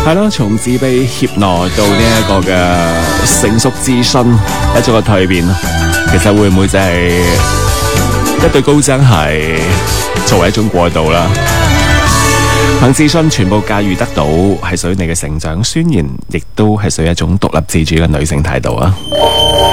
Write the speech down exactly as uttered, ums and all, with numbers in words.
係咯，從自卑怯懦到呢一個嘅成熟自信，一種嘅蛻變，其實會唔會就係一對高踭鞋作為一種過渡啦？憑自信全部駕馭得到，係屬於你嘅成長宣言，亦都係屬於一種獨立自主嘅女性態度啊！